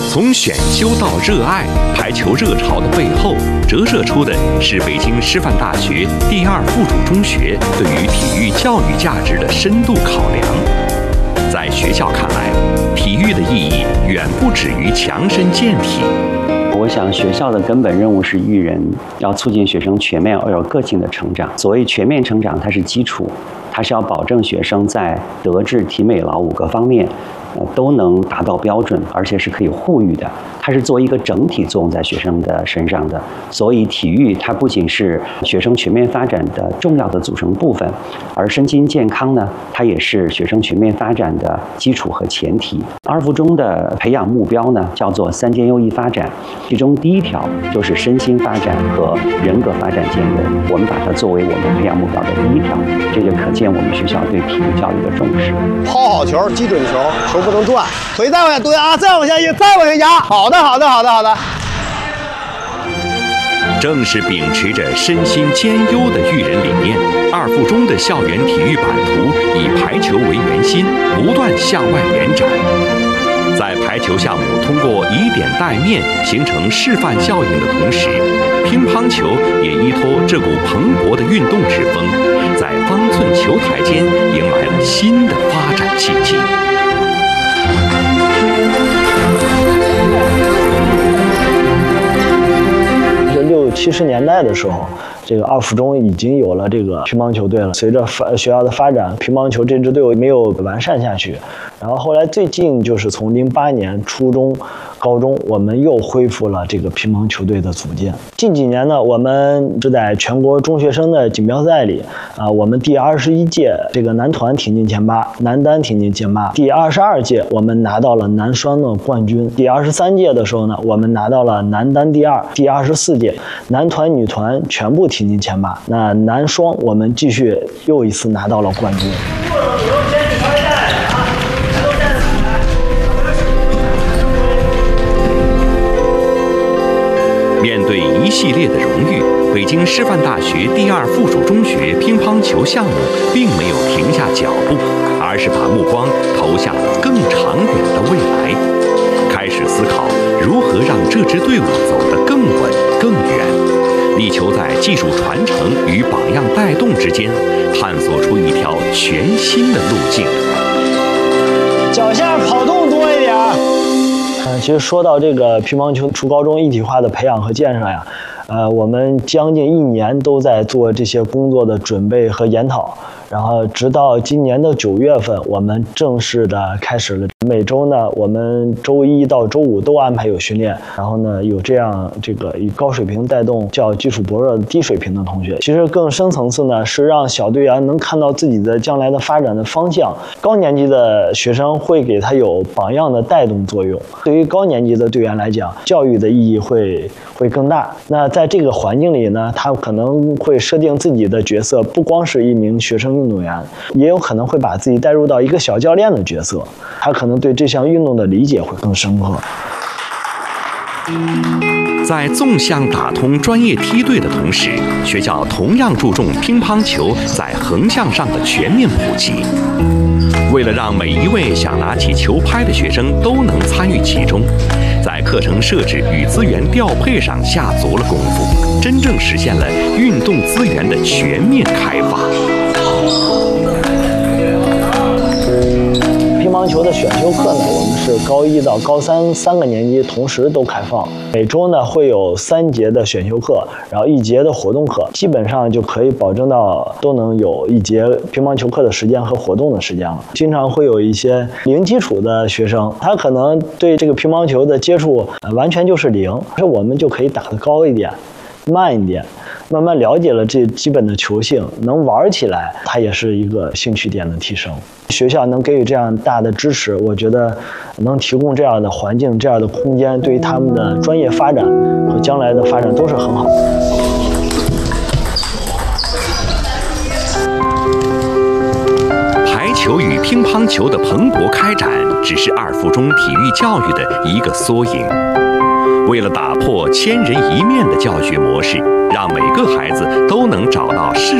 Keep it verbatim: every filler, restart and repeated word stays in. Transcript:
从选修到热爱，排球热潮的背后，折射出的是北京师范大学第二附属中学对于体育教育价值的深度考量。在学校看来，体育的意义远不止于强身健体。 我想学校的根本任务是育人，要促进学生全面而有个性的成长。所谓全面成长，它是基础，它是要保证学生在德智体美劳五个方面呃，都能达到标准，而且是可以互育的。它是做一个整体作用在学生的身上的。所以体育它不仅是学生全面发展的重要的组成部分，而身心健康呢，它也是学生全面发展的基础和前提。二附中的培养目标呢，叫做三件优异发展，其中第一条就是身心发展和人格发展兼容，我们把它作为我们培养目标的第一条，这就可见我们学校对体育教育的重视。 抛好球，击准球，球不能转，腿再往下蹲啊，再往下压，再往下压。好的，好的，好的，好的。 正是秉持着身心兼优的育人理念，二附中的校园体育版图以排球为圆心，不断向外延展。在排球项目通过以点带面形成示范效应的同时，乒乓球也依托这股蓬勃的运动之风，在方寸球台间迎来了新的发展契机。 六七十年代的时候，这个二附中已经有了这个乒乓球队了。随着发学校的发展，乒乓球这支队伍没有完善下去。然后后来最近就是从零八年初中、高中，我们又恢复了这个乒乓球队的组建。近几年呢，我们是在全国中学生的锦标赛里啊，我们第二十一届这个男团挺进前八，男单挺进前八。第二十二届我们拿到了男双的冠军。第二十三届的时候呢，我们拿到了男单第二。第二十四届男团、女团全部挺进前八。那男双我们继续又一次拿到了冠军。 面对一系列的荣誉，北京师范大学第二附属中学乒乓球项目并没有停下脚步，而是把目光投向了更长远的未来，开始思考如何让这支队伍走得更稳、更远，力求在技术传承与榜样带动之间，探索出一条全新的路径。 脚下跑动多一点。嗯，其实说到这个乒乓球初高中一体化的培养和建设呀，呃，我们将近一年都在做这些工作的准备和研讨。然后直到今年的九月份，我们正式的开始了。每周呢，我们周一到周五都安排有训练，然后呢，有这样这个以高水平带动较基础薄弱的低水平的同学。其实更深层次呢，是让小队员能看到自己的将来的发展的方向。高年级的学生会给他有榜样的带动作用。对于高年级的队员来讲，教育的意义会会更大。那在这个环境里呢，他可能会设定自己的角色，不光是一名学生运动员，也有可能会把自己带入到一个小教练的角色，他可能对这项运动的理解会更深刻。 在纵向打通专业梯队的同时，学校同样注重乒乓球在横向上的全面普及。为了让每一位想拿起球拍的学生都能参与其中，在课程设置与资源调配上下足了功夫，真正实现了运动资源的全面开发。 乒乓球的选修课呢，我们是高一到高三三个年级同时都开放，每周呢会有三节的选修课，然后一节的活动课，基本上就可以保证到都能有一节乒乓球课的时间和活动的时间了。经常会有一些零基础的学生，他可能对这个乒乓球的接触、呃、完全就是零，这我们就可以打得高一点，慢一点。慢慢了解了这基本的球性，能玩起来，它也是一个兴趣点的提升。学校能给予这样大的支持，我觉得能提供这样的环境、这样的空间，对于他们的专业发展和将来的发展都是很好的。 排球与乒乓球的蓬勃开展，只是二附中体育教育的一个缩影。为了打破千人一面的教学模式，让每个孩子都能找到适